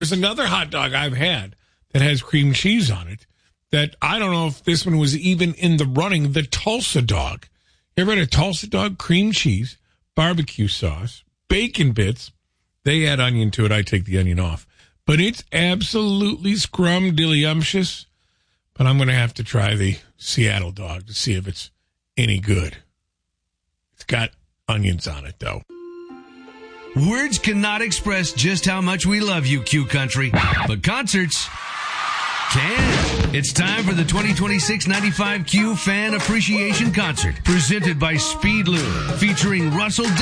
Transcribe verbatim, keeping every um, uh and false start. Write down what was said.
There's another hot dog I've had that has cream cheese on it that I don't know if this one was even in the running, the Tulsa dog. You ever had a Tulsa dog? Cream cheese, barbecue sauce, bacon bits. They add onion to it. I take the onion off. But it's absolutely scrumdiddlyumptious. But I'm going to have to try the Seattle dog to see if it's any good. It's got onions on it, though. Words cannot express just how much we love you, Q Country. But concerts can. It's time for the twenty twenty-six ninety-five Q Fan Appreciation Concert, presented by Speedlube, featuring Russell